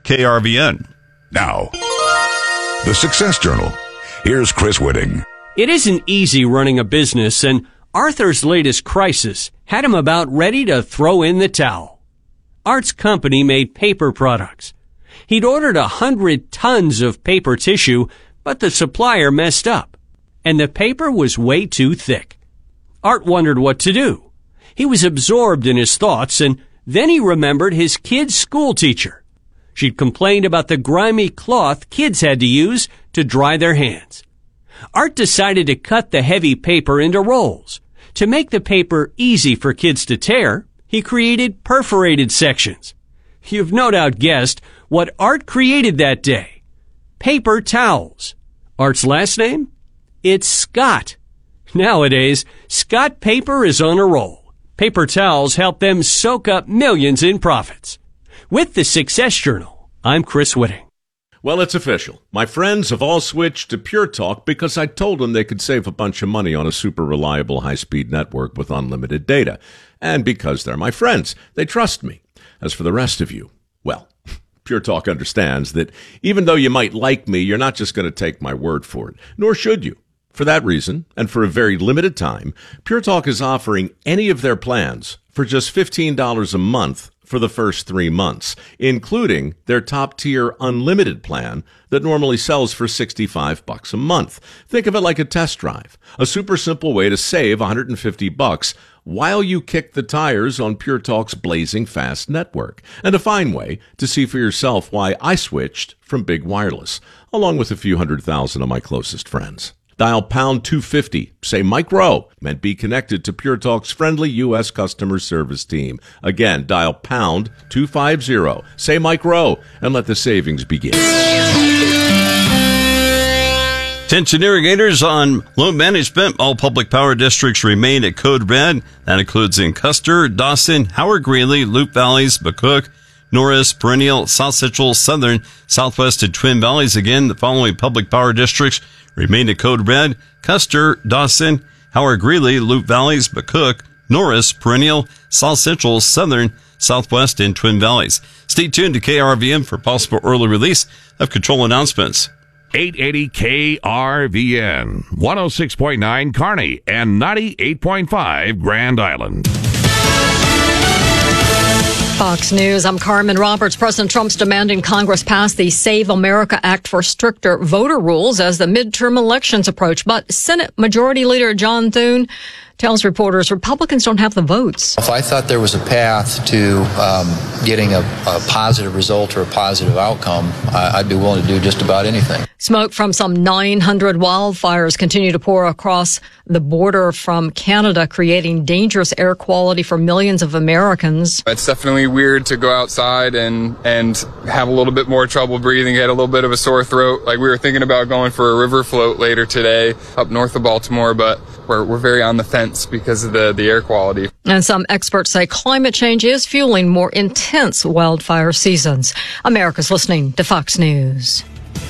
KRVN. Now, the Success Journal. Here's Chris Whitting. It isn't easy running a business, and Arthur's latest crisis had him about ready to throw in the towel. Art's company made paper products. He'd ordered 100 tons of paper tissue, but the supplier messed up, and the paper was way too thick. Art wondered what to do. He was absorbed in his thoughts, and then he remembered his kid's school teacher. She'd complained about the grimy cloth kids had to use to dry their hands. Art decided to cut the heavy paper into rolls. To make the paper easy for kids to tear, he created perforated sections. You've no doubt guessed what Art created that day. Paper towels. Art's last name? It's Scott. Nowadays, Scott Paper is on a roll. Paper towels help them soak up millions in profits. With the Success Journal, I'm Chris Whitting. Well, it's official. My friends have all switched to Pure Talk because I told them they could save a bunch of money on a super reliable high-speed network with unlimited data. And because they're my friends, they trust me. As for the rest of you, well, Pure Talk understands that even though you might like me, you're not just going to take my word for it, nor should you. For that reason, and for a very limited time, Pure Talk is offering any of their plans for just $15 a month for the first 3 months, including their top-tier unlimited plan that normally sells for $65 a month. Think of it like a test drive, a super simple way to save $150 while you kick the tires on Pure Talk's blazing fast network, and a fine way to see for yourself why I switched from Big Wireless, along with a few 100,000 of my closest friends. Dial pound 250, say Mike Rowe, and be connected to Pure Talk's friendly U.S. customer service team. Again, dial pound 250, say Mike Rowe, and let the savings begin. Attention irrigators on load management. All public power districts remain at code red. That includes in Custer, Dawson, Howard Greeley, Loup Valleys, McCook, Norris, Perennial, South Central, Southern, Southwest, and Twin Valleys. Again, the following public power districts remain at code red: Custer, Dawson, Howard Greeley, Loup Valleys, McCook, Norris, Perennial, South Central, Southern, Southwest, and Twin Valleys. Stay tuned to KRVN for possible early release of control announcements. 880 KRVN, 106.9 Kearney, and 98.5 Grand Island. Fox News, I'm Carmen Roberts. President Trump's demanding Congress pass the Save America Act for stricter voter rules as the midterm elections approach. But Senate Majority Leader John Thune tells reporters Republicans don't have the votes. If I thought there was a path to getting a positive result or a positive outcome, I'd be willing to do just about anything. Smoke from some 900 wildfires continue to pour across the border from Canada, creating dangerous air quality for millions of Americans. It's definitely weird to go outside and have a little bit more trouble breathing, get a little bit of a sore throat. Like, we were thinking about going for a river float later today up north of Baltimore, but we're very on the fence because of the air quality. And some experts say climate change is fueling more intense wildfire seasons. America's listening to Fox News.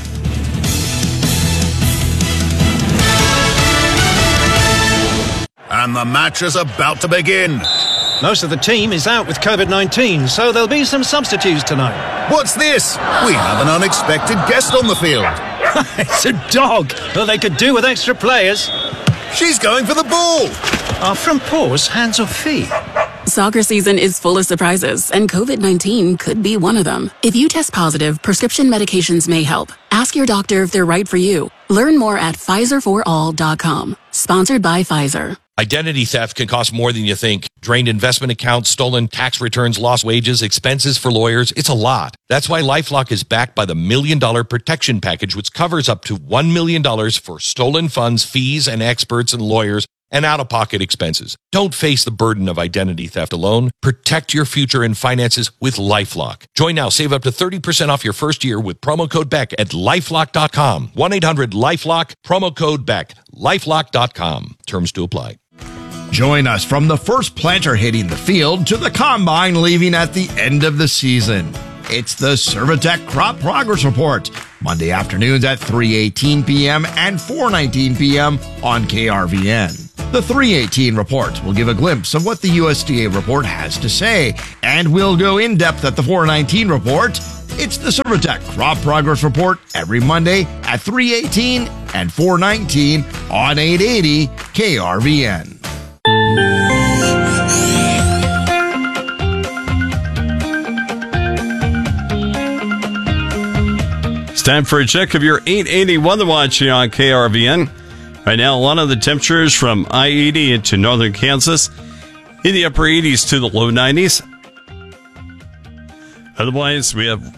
And the match is about to begin. Most of the team is out with COVID-19, so there'll be some substitutes tonight. What's this? We have an unexpected guest on the field. It's a dog. Well, they could do with extra players. She's going for the ball. Are from paws, hands or feet? Soccer season is full of surprises, and COVID-19 could be one of them. If you test positive, prescription medications may help. Ask your doctor if they're right for you. Learn more at PfizerForAll.com. Sponsored by Pfizer. Identity theft can cost more than you think. Drained investment accounts, stolen tax returns, lost wages, expenses for lawyers. It's a lot. That's why LifeLock is backed by the $1 Million Protection Package, which covers up to $1 million for stolen funds, fees, and experts and lawyers, and out-of-pocket expenses. Don't face the burden of identity theft alone. Protect your future and finances with LifeLock. Join now. Save up to 30% off your first year with promo code BECK at LifeLock.com. 1-800-LifeLock, promo code BECK, LifeLock.com. Terms to apply. Join us from the first planter hitting the field to the combine leaving at the end of the season. It's the Servitec Crop Progress Report, Monday afternoons at 3:18 p.m. and 4:19 p.m. on KRVN. The 3:18 report will give a glimpse of what the USDA report has to say, and we'll go in depth at the 4:19 report It's the Silvertech Crop Progress Report every Monday at 3:18 and 4:19 on 880 KRVN. It's time for a check of your 880 Weather Watch here on KRVN. Right now, a lot of the temperatures from I-80 into northern Kansas in the upper 80s to the low 90s. Otherwise, we have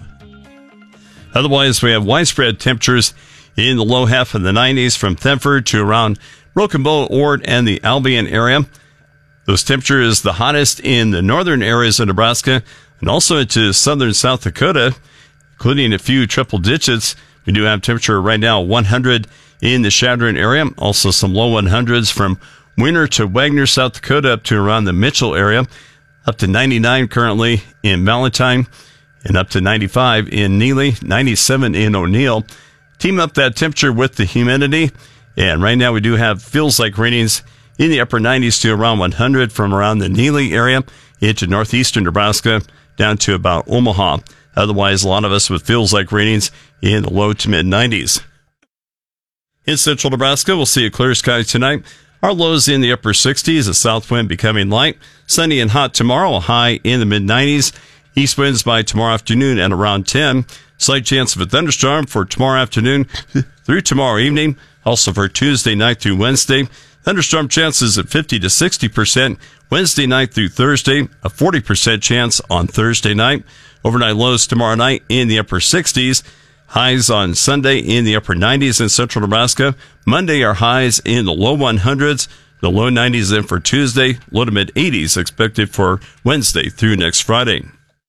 widespread temperatures in the low half of the 90s from Thetford to around Broken Bow, Ord, and the Albion area. Those temperatures the hottest in the northern areas of Nebraska and also into southern South Dakota, including a few triple digits. We do have temperature right now 100 in the Chadron area. Also some low 100s from Winter to Wagner, South Dakota, up to around the Mitchell area. Up to 99 currently in Valentine, and up to 95 in Neely, 97 in O'Neill. Team up that temperature with the humidity, and right now we do have feels like readings in the upper 90s to around 100 from around the Neely area into northeastern Nebraska down to about Omaha. Otherwise, a lot of us with feels like readings in the low to mid 90s. In central Nebraska, we'll see a clear sky tonight. Our lows in the upper 60s, a south wind becoming light. Sunny and hot tomorrow, a high in the mid 90s. East winds by tomorrow afternoon at around 10. Slight chance of a thunderstorm for tomorrow afternoon through tomorrow evening. Also for Tuesday night through Wednesday. Thunderstorm chances at 50 to 60% Wednesday night through Thursday. A 40% chance on Thursday night. Overnight lows tomorrow night in the upper 60s. Highs on Sunday in the upper 90s in central Nebraska. Monday are highs in the low 100s. The low 90s then for Tuesday. Low to mid 80s expected for Wednesday through next Friday.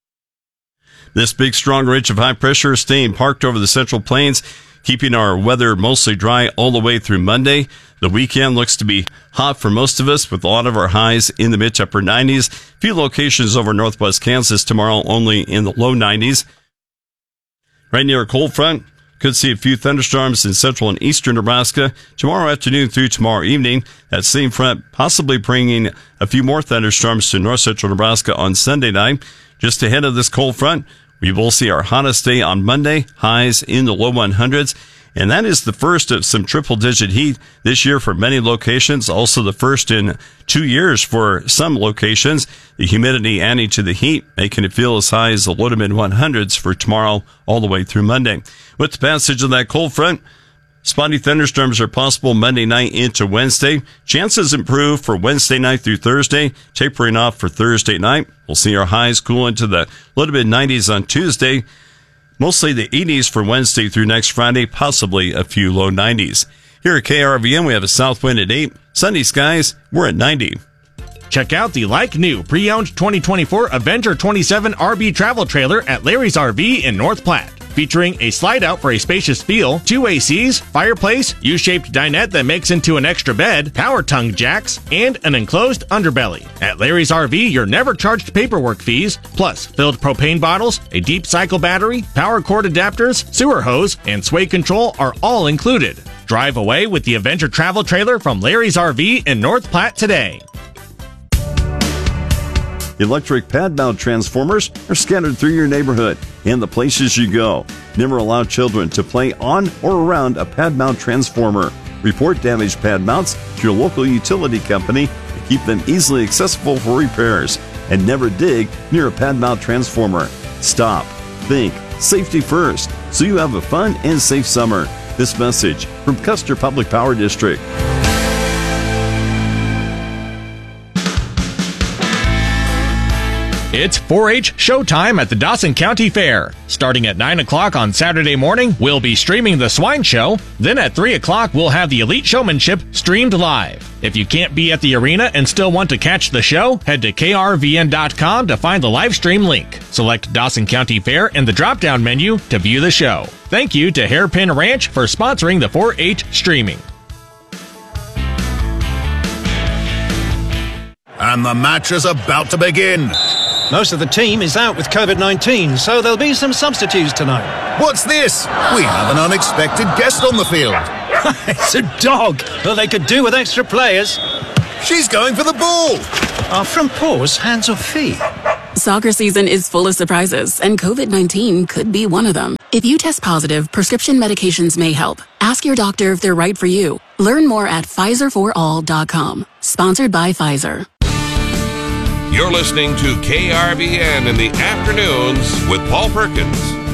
This big strong ridge of high pressure staying parked over the Central Plains, keeping our weather mostly dry all the way through Monday. The weekend looks to be hot for most of us with a lot of our highs in the mid to upper 90s. A few locations over northwest Kansas tomorrow only in the low 90s. Right near a cold front, could see a few thunderstorms in central and eastern Nebraska tomorrow afternoon through tomorrow evening. That same front possibly bringing a few more thunderstorms to north central Nebraska on Sunday night. Just ahead of this cold front, we will see our hottest day on Monday, highs in the low 100s. And that is the first of some triple-digit heat this year for many locations. Also the first in 2 years for some locations. The humidity adding to the heat, making it feel as high as the low to mid 100s for tomorrow all the way through Monday. With the passage of that cold front, spotty thunderstorms are possible Monday night into Wednesday. Chances improve for Wednesday night through Thursday, tapering off for Thursday night. We'll see our highs cool into the low to mid 90s on Tuesday. Mostly the 80s for Wednesday through next Friday, possibly a few low 90s. Here at KRVN, we have a south wind at 8. Sunny skies, we're at 90. Check out the like-new pre-owned 2024 Avenger 27 RB travel trailer at Larry's RV in North Platte. Featuring a slide-out for a spacious feel, 2 ACs, fireplace, U-shaped dinette that makes into an extra bed, power tongue jacks, and an enclosed underbelly. At Larry's RV, you're never charged paperwork fees, plus filled propane bottles, a deep cycle battery, power cord adapters, sewer hose, and sway control are all included. Drive away with the Avenger travel trailer from Larry's RV in North Platte today. Electric pad mount transformers are scattered through your neighborhood and the places you go. Never allow children to play on or around a pad mount transformer. Report damaged pad mounts to your local utility company and keep them easily accessible for repairs. And never dig near a pad mount transformer. Stop, think, safety first, so you have a fun and safe summer. This message from Custer Public Power District. It's 4-H showtime at the Dawson County Fair. Starting at 9 o'clock on Saturday morning, we'll be streaming the swine show. Then at 3 o'clock, we'll have the elite showmanship streamed live. If you can't be at the arena and still want to catch the show, head to krvn.com to find the live stream link. Select Dawson County Fair in the drop-down menu to view the show. Thank you to Hairpin Ranch for sponsoring the 4-H streaming. And the match is about to begin. Most of the team is out with COVID-19, so there'll be some substitutes tonight. What's this? We have an unexpected guest on the field. It's a dog. Well, they could do with extra players. She's going for the ball. From paws, hands or feet? Soccer season is full of surprises, and COVID-19 could be one of them. If you test positive, prescription medications may help. Ask your doctor if they're right for you. Learn more at PfizerForAll.com. Sponsored by Pfizer. You're listening to KRVN in the afternoons with Paul Perkins.